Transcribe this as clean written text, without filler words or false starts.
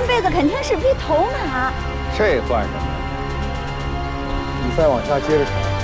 辈子肯定是匹头马。 这算什么？你再往下接着查。